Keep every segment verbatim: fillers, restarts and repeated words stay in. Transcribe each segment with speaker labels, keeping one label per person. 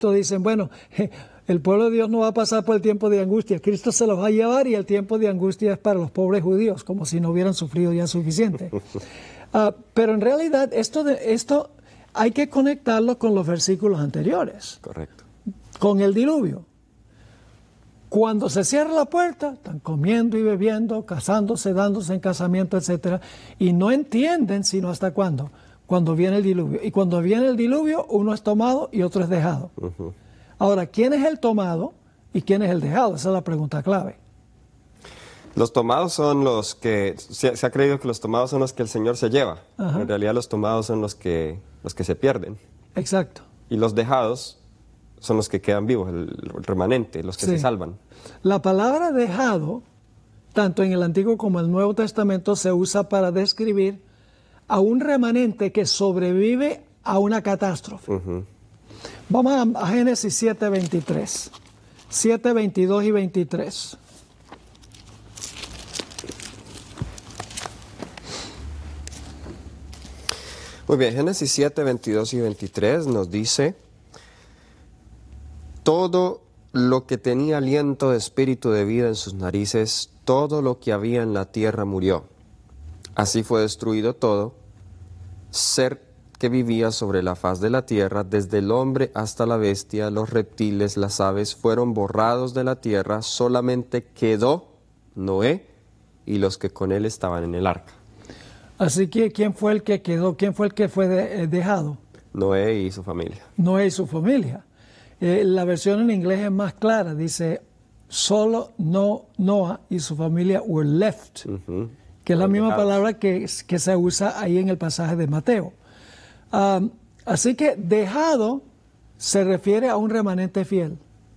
Speaker 1: dicen, bueno, el pueblo de Dios no va a pasar por el tiempo de angustia, Cristo se los va a llevar y el tiempo de angustia es para los pobres judíos, como si no hubieran sufrido ya suficiente. Uh, pero en realidad esto, de, esto hay que conectarlo con los versículos anteriores.
Speaker 2: Correcto.
Speaker 1: Con el diluvio. Cuando se cierra la puerta, están comiendo y bebiendo, casándose, dándose en casamiento, etcétera, y no entienden sino hasta cuándo, cuando viene el diluvio. Y cuando viene el diluvio, uno es tomado y otro es dejado. Uh-huh. Ahora, ¿quién es el tomado y quién es el dejado? Esa es la pregunta clave.
Speaker 2: Los tomados son los que, se, se ha creído que los tomados son los que el Señor se lleva. Uh-huh. En realidad los tomados son los que, los que se pierden.
Speaker 1: Exacto.
Speaker 2: Y los dejados son los que quedan vivos, el remanente, los que sí. se salvan.
Speaker 1: La palabra dejado, tanto en el Antiguo como en el Nuevo Testamento, se usa para describir a un remanente que sobrevive a una catástrofe. Uh-huh. Vamos a, a Génesis siete veintitrés. siete, veintidós y veintitrés.
Speaker 2: Muy bien, Génesis siete, veintidós y veintitrés nos dice: todo lo que tenía aliento de espíritu de vida en sus narices, todo lo que había en la tierra murió. Así fue destruido todo ser que vivía sobre la faz de la tierra, desde el hombre hasta la bestia, los reptiles, las aves, fueron borrados de la tierra, solamente quedó Noé y los que con él estaban en el arca.
Speaker 1: Así que, ¿quién fue el que quedó? ¿Quién fue el que fue de, eh, dejado?
Speaker 2: Noé y su familia.
Speaker 1: Noé y su familia. Eh, la versión en inglés es más clara, dice, solo no, Noah y su familia were left, uh-huh. que es la misma dejados. Palabra que, que se usa ahí en el pasaje de Mateo. Um, así que dejado se refiere a un remanente fiel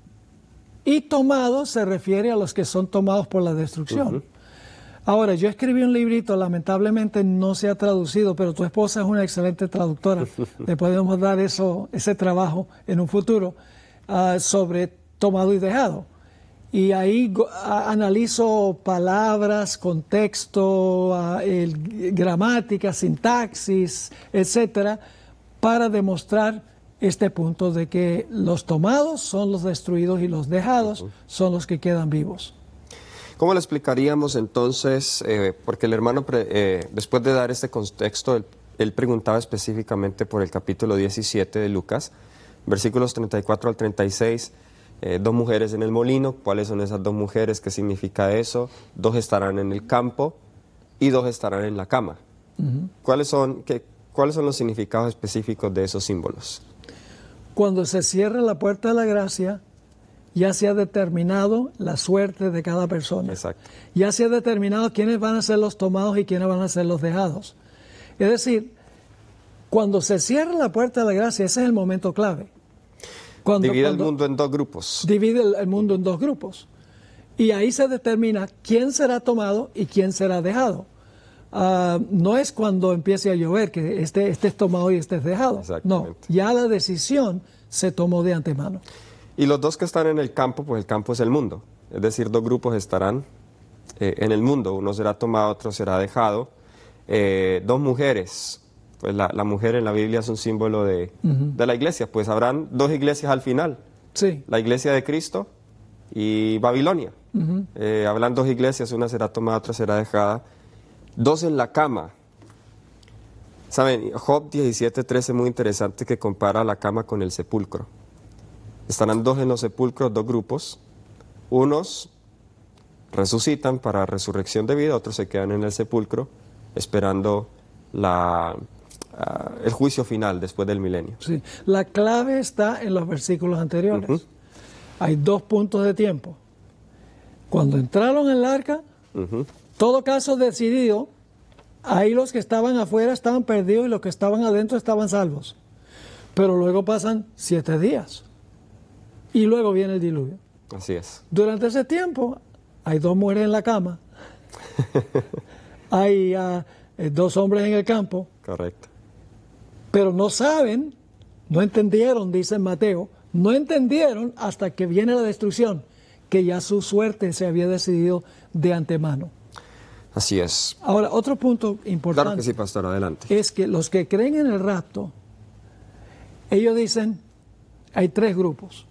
Speaker 1: y tomado se refiere a los que son tomados por la destrucción. Uh-huh. Ahora, yo escribí un librito, lamentablemente no se ha traducido, pero tu esposa es una excelente traductora, le podemos dar eso, ese trabajo en un futuro, uh, sobre tomado y dejado. Y ahí uh, analizo palabras, contexto, uh, el, gramática, sintaxis, etcétera, para demostrar este punto de que los tomados son los destruidos y los dejados uh-huh. son los que quedan vivos.
Speaker 2: ¿Cómo le explicaríamos entonces, eh, porque el hermano, pre, eh, después de dar este contexto, él, él preguntaba específicamente por el capítulo diecisiete de Lucas, versículos treinta y cuatro al treinta y seis, eh, dos mujeres en el molino, ¿cuáles son esas dos mujeres? ¿Qué significa eso? Dos estarán en el campo y dos estarán en la cama. Uh-huh. ¿Cuáles son, qué, ¿Cuáles son los significados específicos de esos símbolos?
Speaker 1: Cuando se cierra la puerta de la gracia, ya se ha determinado la suerte de cada persona.
Speaker 2: Exacto.
Speaker 1: Ya se ha determinado quiénes van a ser los tomados y quiénes van a ser los dejados. Es decir, cuando se cierra la puerta de la gracia, ese es el momento clave. Cuando,
Speaker 2: divide
Speaker 1: cuando
Speaker 2: el mundo en dos grupos.
Speaker 1: Divide el, el mundo en dos grupos. Y ahí se determina quién será tomado y quién será dejado. Uh, no es cuando empiece a llover que este, este es tomado y este es dejado. No, ya la decisión se tomó de antemano.
Speaker 2: Y los dos que están en el campo, pues el campo es el mundo. Es decir, dos grupos estarán eh, en el mundo. Uno será tomado, otro será dejado. Eh, dos mujeres. Pues la, la mujer en la Biblia es un símbolo de, uh-huh. de la iglesia. Pues habrán dos iglesias al final.
Speaker 1: Sí.
Speaker 2: La iglesia de Cristo y Babilonia. Uh-huh. Eh, habrán dos iglesias, una será tomada, otra será dejada. Dos en la cama. Saben, Job diecisiete trece es muy interesante, que compara la cama con el sepulcro. Estarán dos en los sepulcros, dos grupos. Unos resucitan para resurrección de vida, otros se quedan en el sepulcro esperando la, uh, el juicio final después del milenio.
Speaker 1: Sí. La clave está en los versículos anteriores. Uh-huh. Hay dos puntos de tiempo. Cuando entraron en el arca, uh-huh. todo caso decidido, ahí los que estaban afuera estaban perdidos y los que estaban adentro estaban salvos. Pero luego pasan siete días. Y luego viene el diluvio.
Speaker 2: Así es.
Speaker 1: Durante ese tiempo, hay dos mujeres en la cama. hay uh, dos hombres en el campo.
Speaker 2: Correcto.
Speaker 1: Pero no saben, no entendieron, dice Mateo, no entendieron hasta que viene la destrucción, que ya su suerte se había decidido de antemano.
Speaker 2: Así es.
Speaker 1: Ahora, otro punto importante.
Speaker 2: Claro que sí, pastor, adelante.
Speaker 1: Es que los que creen en el rapto, ellos dicen, hay tres grupos.